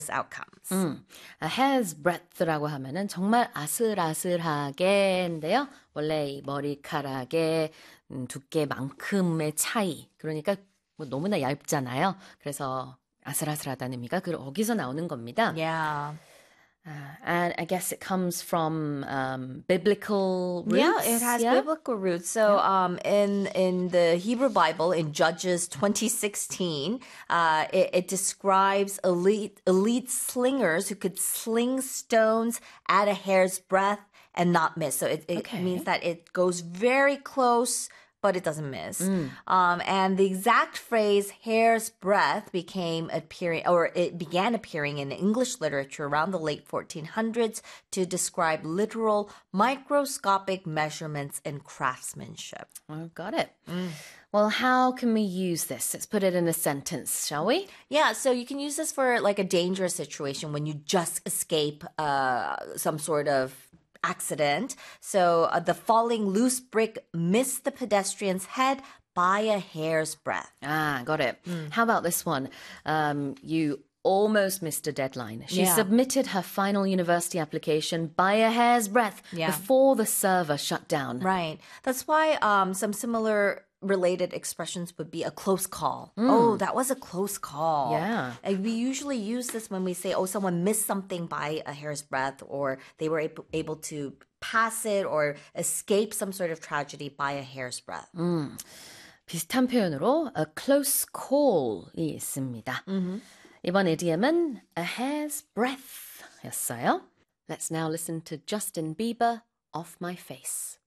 outcomes. A hair's breadth라고 하면은 정말 아슬아슬하게인데요. 원래 이 머리카락의 두께만큼의 차이. 그러니까 뭐 너무나 얇잖아요. 그래서 아슬아슬하다는 의미가 거기서 나오는 겁니다. Yeah. And I guess it comes from biblical roots. Yeah, it has biblical roots. So, in the Hebrew Bible, in Judges 2016, it describes elite slingers who could sling stones at a hair's breadth and not miss. So it means that it goes very close, but it doesn't miss. And the exact phrase "hair's breadth" began appearing in English literature around the late 1400s to describe literal microscopic measurements in craftsmanship. Oh, got it. Well, how can we use this? Let's put it in a sentence, shall we? Yeah, so you can use this for like a dangerous situation when you just escape some sort of accident. So the falling loose brick missed the pedestrian's head by a hair's breadth. Ah, got it. How about this one? You almost missed a deadline. She submitted her final university application by a hair's breadth before the server shut down. Right. That's why some similar related expressions would be a close call. Oh, that was a close call. Yeah. And we usually use this when we say, oh, someone missed something by a hair's breadth, or they were able to pass it or escape some sort of tragedy by a hair's breadth. 비슷한 표현으로 a close call이 있습니다. 이번 idiom은 a hair's breadth 였어요. Let's now listen to Justin Bieber, Off My Face.